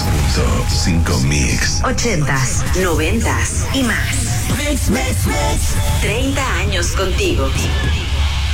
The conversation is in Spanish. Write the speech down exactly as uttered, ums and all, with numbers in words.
punto cinco Mix. Ochentas, noventas y más. Mix, mix, mix. treinta años contigo.